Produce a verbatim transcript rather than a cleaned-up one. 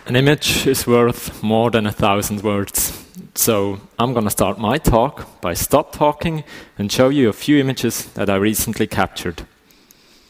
An image is worth more than a thousand words. So I'm going to start my talk by stop talking and show you a few images that I recently captured.